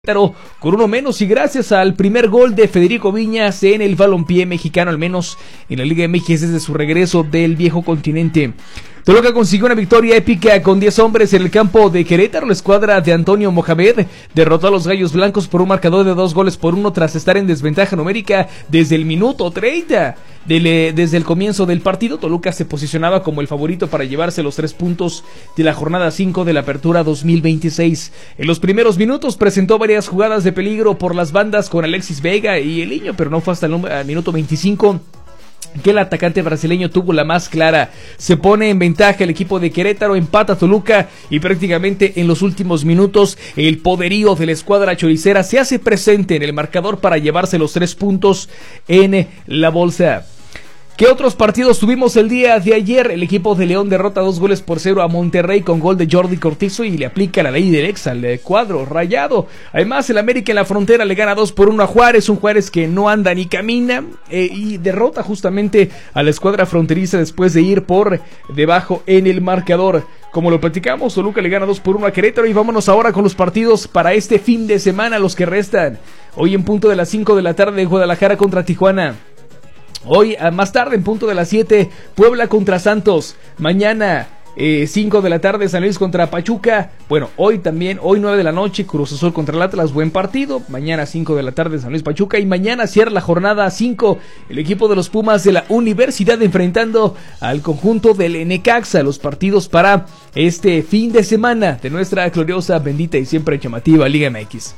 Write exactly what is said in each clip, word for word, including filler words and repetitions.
Con uno menos y gracias al primer gol de Federico Viñas en el balompié mexicano, al menos en la Liga M X desde su regreso del viejo continente. Toluca consiguió una victoria épica con diez hombres en el campo de Querétaro. La escuadra de Antonio Mohamed derrotó a los Gallos Blancos por un marcador de dos goles por uno tras estar en desventaja numérica desde el minuto treinta. Desde el comienzo del partido, Toluca se posicionaba como el favorito para llevarse los tres puntos de la jornada cinco de la Apertura dos mil veintiséis. En los primeros minutos presentó varias jugadas de peligro por las bandas con Alexis Vega y El Niño, pero no fue hasta el, el minuto veinticinco que el atacante brasileño tuvo la más clara. Se pone en ventaja el equipo de Querétaro, empata Toluca y prácticamente en los últimos minutos el poderío de la escuadra choricera se hace presente en el marcador para llevarse los tres puntos en la bolsa. ¿Qué otros partidos tuvimos el día de ayer? El equipo de León derrota dos goles por cero a Monterrey con gol de Jordi Cortizo y le aplica la ley del ex al cuadro rayado. Además, el América en la frontera le gana dos por uno a Juárez, un Juárez que no anda ni camina eh, y derrota justamente a la escuadra fronteriza después de ir por debajo en el marcador. Como lo platicamos, Toluca le gana dos por uno a Querétaro y vámonos ahora con los partidos para este fin de semana, los que restan. Hoy en punto de las cinco de la tarde, Guadalajara contra Tijuana. Hoy, a más tarde, en punto de las siete, Puebla contra Santos. Mañana, eh, cinco de la tarde, San Luis contra Pachuca. Bueno, hoy también, hoy nueve de la noche, Cruz Azul contra el Atlas, buen partido. Mañana, cinco de la tarde, San Luis Pachuca. Y mañana cierra la jornada cinco, el equipo de los Pumas de la Universidad enfrentando al conjunto del Necaxa. Los partidos para este fin de semana de nuestra gloriosa, bendita y siempre llamativa Liga M X.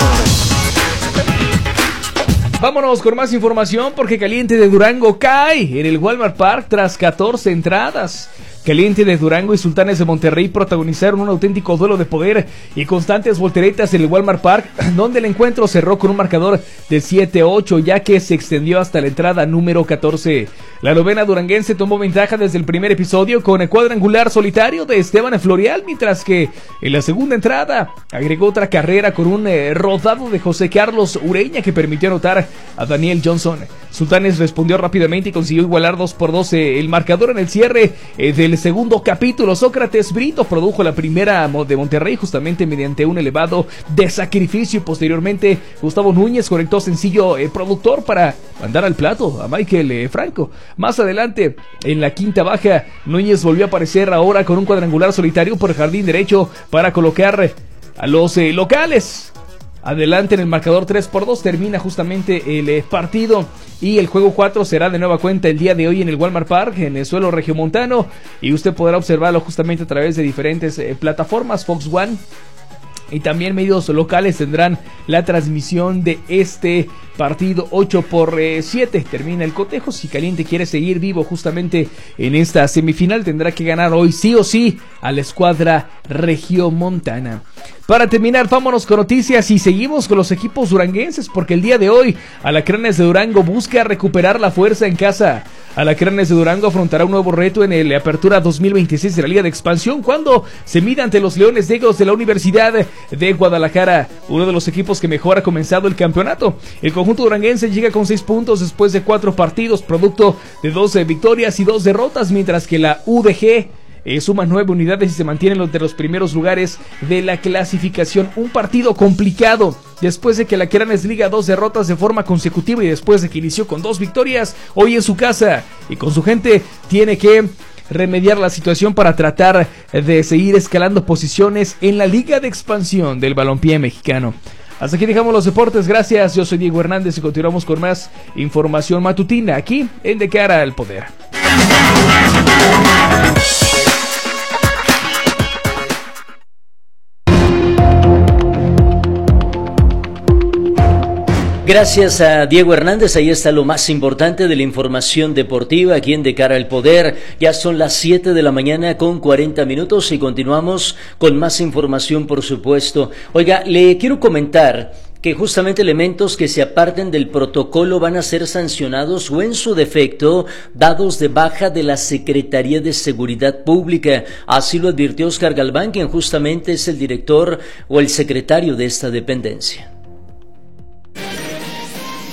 Vámonos con más información porque Caliente de Durango cae en el Walmart Park tras catorce entradas. Caliente de Durango y Sultanes de Monterrey protagonizaron un auténtico duelo de poder y constantes volteretas en el Walmart Park, donde el encuentro cerró con un marcador de siete ocho, ya que se extendió hasta la entrada número catorce. La novena duranguense tomó ventaja desde el primer episodio con el cuadrangular solitario de Esteban Florial, mientras que en la segunda entrada agregó otra carrera con un eh, rodado de José Carlos Ureña que permitió anotar a Daniel Johnson. Sultanes respondió rápidamente y consiguió igualar dos por dos eh, el marcador en el cierre eh, del segundo capítulo. Sócrates Brito produjo la primera de Monterrey justamente mediante un elevado de sacrificio y posteriormente Gustavo Núñez conectó sencillo eh, productor para mandar al plato a Michael eh, Franco. Más adelante, en la quinta baja, Núñez volvió a aparecer ahora con un cuadrangular solitario por el jardín derecho para colocar a los eh, locales adelante en el marcador. Tres por dos termina justamente el eh, partido y el juego cuatro será de nueva cuenta el día de hoy en el Walmart Park, en el suelo regiomontano, y usted podrá observarlo justamente a través de diferentes eh, plataformas. Fox One y también medios locales tendrán la transmisión de este partido. Ocho por siete termina el cotejo. Si Caliente quiere seguir vivo justamente en esta semifinal, tendrá que ganar hoy sí o sí a la escuadra regiomontana. Para terminar, vámonos con noticias y seguimos con los equipos duranguenses, porque el día de hoy Alacranes de Durango busca recuperar la fuerza en casa. Alacranes de Durango afrontará un nuevo reto en el Apertura dos mil veintiséis de la Liga de Expansión cuando se mida ante los Leones Negros de la Universidad de Guadalajara, uno de los equipos que mejor ha comenzado el campeonato. El conjunto duranguense llega con seis puntos después de cuatro partidos, producto de doce victorias y dos derrotas, mientras que la U D G Eh, suma nueve unidades y se mantiene entre los primeros lugares de la clasificación. Un partido complicado después de que la Alacranes liga dos derrotas de forma consecutiva y después de que inició con dos victorias hoy en su casa y con su gente tiene que remediar la situación para tratar de seguir escalando posiciones en la Liga de Expansión del balompié mexicano. Hasta aquí dejamos los deportes, gracias. Yo soy Diego Hernández y continuamos con más información matutina aquí en De Cara al Poder. Gracias a Diego Hernández, ahí está lo más importante de la información deportiva aquí en De Cara al Poder. Ya son las siete de la mañana con cuarenta minutos y continuamos con más información, por supuesto. Oiga, le quiero comentar que justamente elementos que se aparten del protocolo van a ser sancionados o en su defecto dados de baja de la Secretaría de Seguridad Pública. Así lo advirtió Oscar Galván, quien justamente es el director o el secretario de esta dependencia.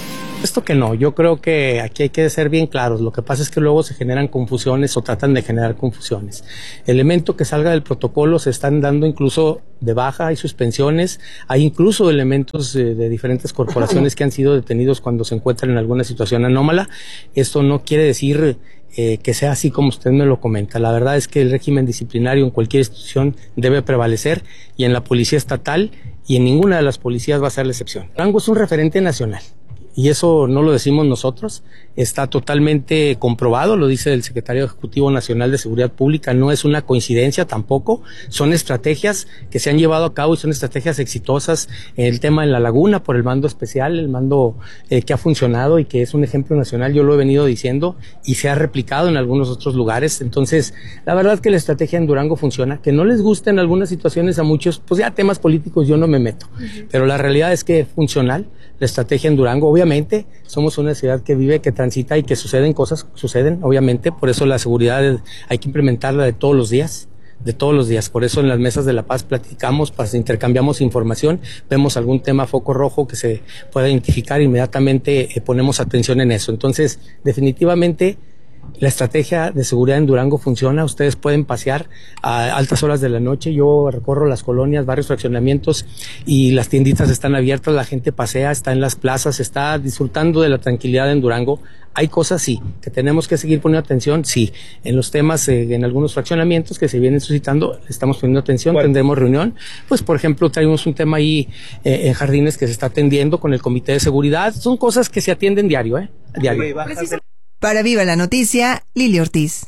Esto que no, yo creo que aquí hay que ser bien claros. Lo que pasa es que luego se generan confusiones o tratan de generar confusiones. Elemento que salga del protocolo se están dando incluso de baja, hay suspensiones, hay incluso elementos de, de diferentes corporaciones que han sido detenidos cuando se encuentran en alguna situación anómala. Esto no quiere decir eh, que sea así como usted me lo comenta. La verdad es que el régimen disciplinario en cualquier institución debe prevalecer, y en la policía estatal y en ninguna de las policías va a ser la excepción. Durango es un referente nacional. Y eso no lo decimos nosotros, está totalmente comprobado, lo dice el Secretario Ejecutivo Nacional de Seguridad Pública, no es una coincidencia tampoco, son estrategias que se han llevado a cabo y son estrategias exitosas. El tema en La Laguna por el mando especial, el mando eh, que ha funcionado y que es un ejemplo nacional, yo lo he venido diciendo, y se ha replicado en algunos otros lugares. Entonces, la verdad que la estrategia en Durango funciona, que no les gusta en algunas situaciones a muchos, pues ya temas políticos yo no me meto, uh-huh. Pero la realidad es que es funcional la estrategia en Durango. Obviamente somos una ciudad que vive, que transita y que suceden cosas, suceden obviamente, por eso la seguridad hay que implementarla de todos los días, de todos los días, por eso en las mesas de la paz platicamos, intercambiamos información, vemos algún tema foco rojo que se pueda identificar, inmediatamente eh, ponemos atención en eso. Entonces, definitivamente la estrategia de seguridad en Durango funciona. Ustedes pueden pasear a altas horas de la noche. Yo recorro las colonias, varios fraccionamientos, y las tienditas están abiertas, la gente pasea, está en las plazas, está disfrutando de la tranquilidad en Durango. Hay cosas, sí, que tenemos que seguir poniendo atención, sí. En los temas, eh, en algunos fraccionamientos que se vienen suscitando, estamos poniendo atención, bueno. Tendremos reunión. Pues, por ejemplo, traemos un tema ahí eh, en Jardines que se está atendiendo con el Comité de Seguridad. Son cosas que se atienden diario, ¿eh? Diario. Para Viva la Noticia, Lili Ortiz.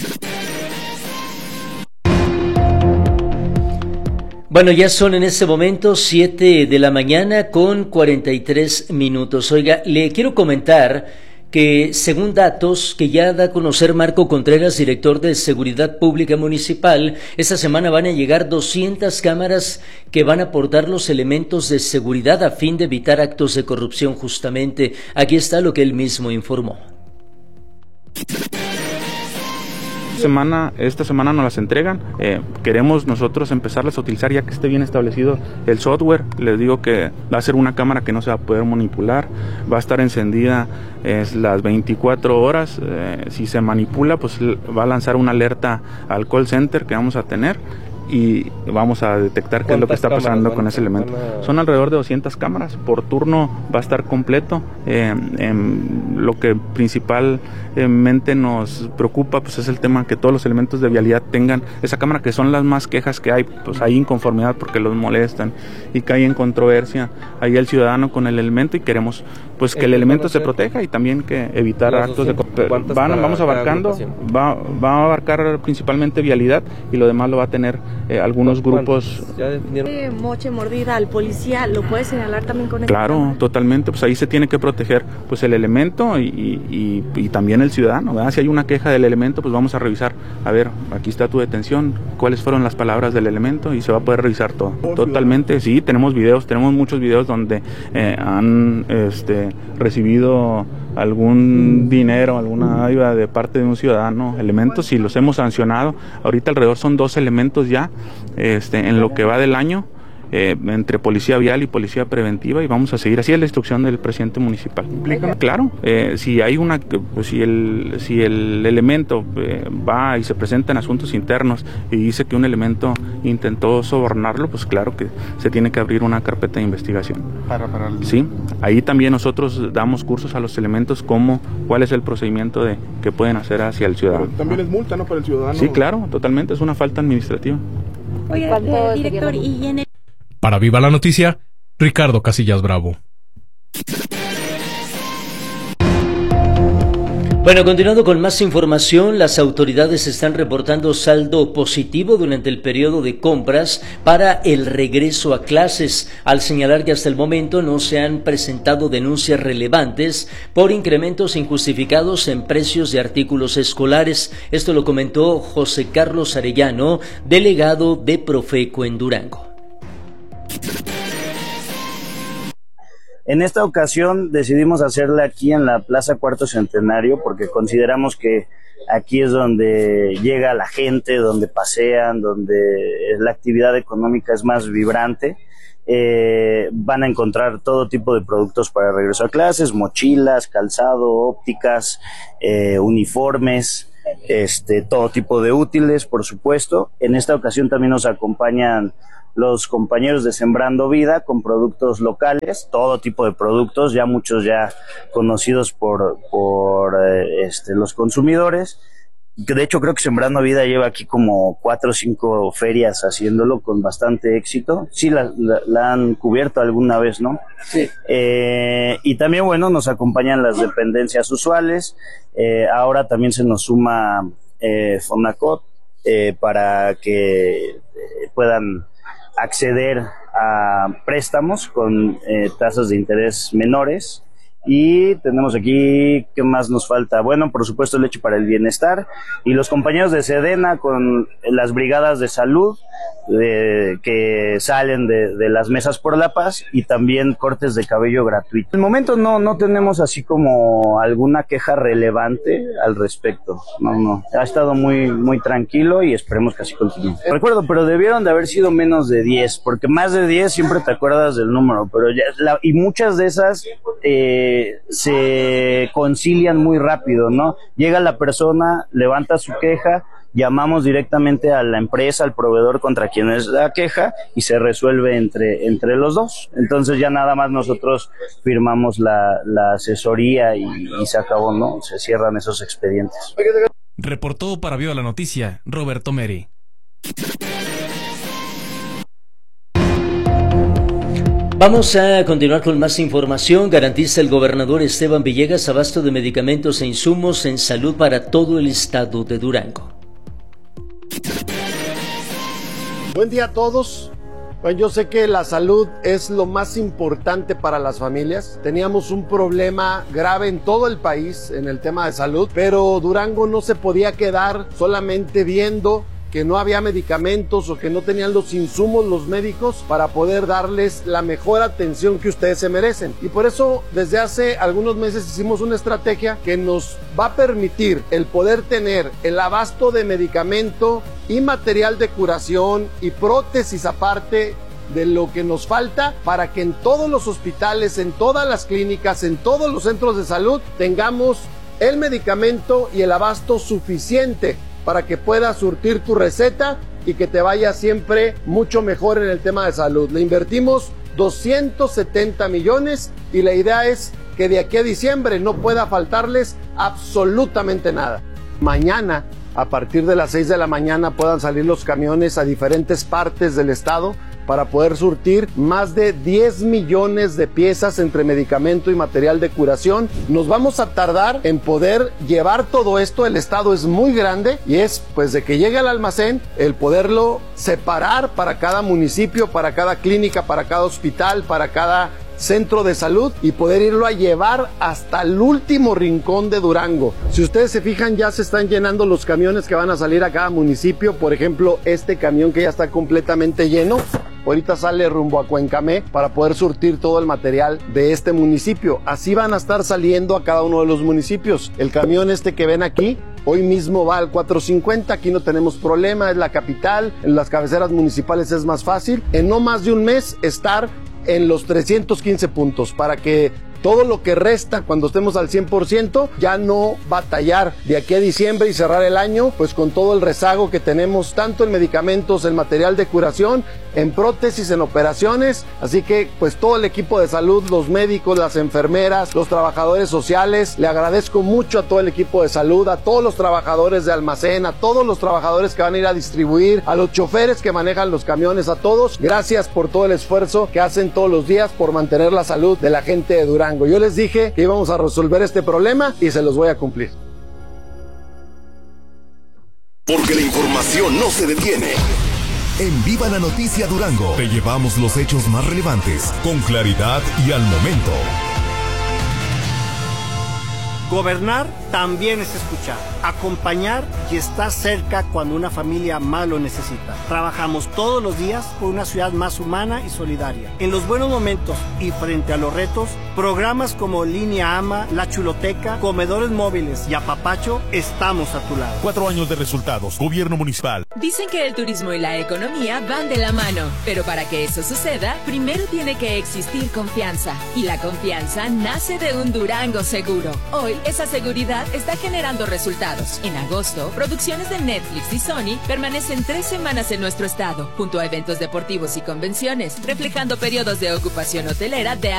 Bueno, ya son en este momento siete de la mañana con cuarenta y tres minutos. Oiga, le quiero comentar que según datos que ya da a conocer Marco Contreras, director de Seguridad Pública Municipal, esta semana van a llegar doscientas cámaras que van a aportar los elementos de seguridad a fin de evitar actos de corrupción justamente. Aquí está lo que él mismo informó. Semana, esta semana nos las entregan. Eh, queremos nosotros empezarlas a utilizar ya que esté bien establecido el software. Les digo que va a ser una cámara que no se va a poder manipular, va a estar encendida eh, las veinticuatro horas. Eh, si se manipula, pues va a lanzar una alerta al call center que vamos a tener y vamos a detectar qué es lo que está pasando con ese elemento. A... Son alrededor de doscientas cámaras, por turno va a estar completo. Eh, eh, lo que principalmente nos preocupa pues es el tema que todos los elementos de vialidad tengan esa cámara, que son las más quejas que hay. Pues hay inconformidad porque los molestan y que hay en controversia ahí el ciudadano con el elemento, y queremos pues que el elemento se proteja y también que evitar actos de... Van, vamos abarcando, va, va a abarcar principalmente vialidad, y lo demás lo va a tener Eh, algunos grupos. Eh, moche, mordida al policía, ¿lo puede señalar también con Claro, cámara? Totalmente, pues ahí se tiene que proteger pues el elemento y, y, y también el ciudadano, ¿verdad? Si hay una queja del elemento, pues vamos a revisar, a ver, aquí está tu detención, cuáles fueron las palabras del elemento, y se va a poder revisar todo. Totalmente, sí, tenemos videos, tenemos muchos videos donde eh, han este, recibido algún dinero, alguna ayuda de parte de un ciudadano, elementos, y los hemos sancionado. Ahorita alrededor son dos elementos ya, este, en lo que va del año, eh, entre policía vial y policía preventiva, y vamos a seguir así. Es la instrucción del presidente municipal. Claro, eh, si hay una, pues, si el si el elemento eh, va y se presenta en asuntos internos y dice que un elemento intentó sobornarlo, pues claro que se tiene que abrir una carpeta de investigación. Para, para el... Sí, ahí también nosotros damos cursos a los elementos como cuál es el procedimiento de que pueden hacer hacia el ciudadano. Pero también es multa, ¿no? Para el ciudadano. Sí, claro, totalmente, es una falta administrativa. Oye, eh, director, y en el... Para Viva la Noticia, Ricardo Casillas Bravo. Bueno, continuando con más información, las autoridades están reportando saldo positivo durante el periodo de compras para el regreso a clases, al señalar que hasta el momento no se han presentado denuncias relevantes por incrementos injustificados en precios de artículos escolares. Esto lo comentó José Carlos Arellano, delegado de Profeco en Durango. En esta ocasión decidimos hacerla aquí en la Plaza Cuarto Centenario porque consideramos que aquí es donde llega la gente, donde pasean, donde la actividad económica es más vibrante. eh, van a encontrar todo tipo de productos para regreso a clases, mochilas, calzado, ópticas, eh, uniformes, este, todo tipo de útiles, por supuesto. En esta ocasión también nos acompañan los compañeros de Sembrando Vida con productos locales, todo tipo de productos, ya muchos ya conocidos por, por eh, este, los consumidores. De hecho, creo que Sembrando Vida lleva aquí como cuatro o cinco ferias haciéndolo con bastante éxito. Sí, la, la, la han cubierto alguna vez, ¿no? Sí. Eh, y también, bueno, nos acompañan las dependencias usuales. Eh, ahora también se nos suma eh, Fonacot eh, para que eh, puedan acceder a préstamos con eh, tasas de interés menores. Y tenemos aquí, ¿qué más nos falta? Bueno, por supuesto, Leche para el Bienestar y los compañeros de Sedena con las brigadas de salud eh, que salen de, de las mesas por la paz, y también cortes de cabello gratuito. En el momento no, no tenemos así como alguna queja relevante al respecto. No, no. Ha estado muy, muy tranquilo y esperemos que así continúe. Recuerdo, pero debieron de haber sido menos de diez, porque más de diez siempre te acuerdas del número, pero ya, la, y muchas de esas eh, se concilian muy rápido, ¿no? Llega la persona, levanta su queja, llamamos directamente a la empresa, al proveedor contra quien es la queja, y se resuelve entre, entre los dos. Entonces ya nada más nosotros firmamos la, la asesoría y, y se acabó, ¿no? Se cierran esos expedientes. Reportó para Viva la Noticia, Roberto Meri. Vamos a continuar con más información. Garantiza el gobernador Esteban Villegas abasto de medicamentos e insumos en salud para todo el estado de Durango. Buen día a todos. Bueno, yo sé que la salud es lo más importante para las familias. Teníamos un problema grave en todo el país en el tema de salud, pero Durango no se podía quedar solamente viendo que no había medicamentos o que no tenían los insumos los médicos para poder darles la mejor atención que ustedes se merecen. Y por eso desde hace algunos meses hicimos una estrategia que nos va a permitir el poder tener el abasto de medicamento y material de curación y prótesis aparte de lo que nos falta para que en todos los hospitales, en todas las clínicas, en todos los centros de salud tengamos el medicamento y el abasto suficiente para que puedas surtir tu receta y que te vaya siempre mucho mejor en el tema de salud. Le invertimos doscientos setenta millones y la idea es que de aquí a diciembre no pueda faltarles absolutamente nada. Mañana, a partir de las seis de la mañana, puedan salir los camiones a diferentes partes del estado para poder surtir más de diez millones de piezas entre medicamento y material de curación. Nos vamos a tardar en poder llevar todo esto. El estado es muy grande y es pues de que llegue al almacén el poderlo separar para cada municipio, para cada clínica, para cada hospital, para cada centro de salud y poder irlo a llevar hasta el último rincón de Durango. Si ustedes se fijan, ya se están llenando los camiones que van a salir a cada municipio. Por ejemplo, este camión que ya está completamente lleno ahorita sale rumbo a Cuencamé para poder surtir todo el material de este municipio. Así van a estar saliendo a cada uno de los municipios. El camión este que ven aquí hoy mismo va al cuatrocientos cincuenta, aquí no tenemos problema, es la capital, en las cabeceras municipales es más fácil. En no más de un mes estar en los trescientos quince puntos para que todo lo que resta cuando estemos al cien por ciento ya no batallar de aquí a diciembre y cerrar el año pues con todo el rezago que tenemos tanto en medicamentos, en material de curación, en prótesis, en operaciones. Así que pues todo el equipo de salud, los médicos, las enfermeras, los trabajadores sociales, le agradezco mucho a todo el equipo de salud, a todos los trabajadores de almacén, a todos los trabajadores que van a ir a distribuir, a los choferes que manejan los camiones, a todos, gracias por todo el esfuerzo que hacen todos los días por mantener la salud de la gente de Durango. Yo les dije que íbamos a resolver este problema y se los voy a cumplir. Porque la información no se detiene. En Viva la Noticia Durango te llevamos los hechos más relevantes, con claridad y al momento. Gobernar también es escuchar, acompañar y estar cerca cuando una familia más lo necesita. Trabajamos todos los días por una ciudad más humana y solidaria. En los buenos momentos y frente a los retos, programas como Línea AMA, La Chuloteca, Comedores Móviles y Apapacho, estamos a tu lado. Cuatro años de resultados. Gobierno municipal. Dicen que el turismo y la economía van de la mano, pero para que eso suceda, primero tiene que existir confianza. Y la confianza nace de un Durango seguro. Hoy, esa seguridad está generando resultados. En agosto, producciones de Netflix y Sony permanecen tres semanas en nuestro estado, junto a eventos deportivos y convenciones, reflejando periodos de ocupación hotelera de